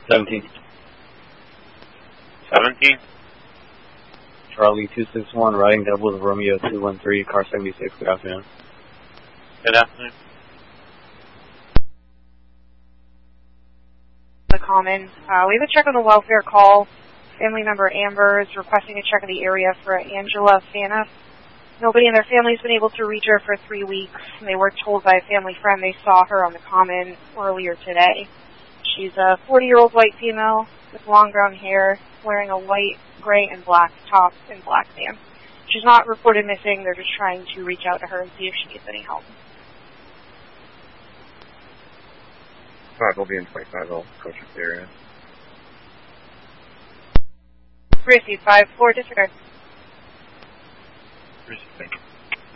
17. 17? Charlie 261, riding doubles Romeo 213, car 76, good afternoon. Good afternoon. The Common. We have a check on the welfare call. Family member Amber is requesting a check of the area for Angela Fana. Nobody in their family has been able to reach her for 3 weeks. They were told by a family friend they saw her on the Common earlier today. She's a 40-year-old white female with long brown hair, wearing a white, gray, and black top and black band. She's not reported missing. They're just trying to reach out to her and see if she needs any help. 5 will be in 25, I'll coach the area. Receive 5-4, disregard. Receive, thank you.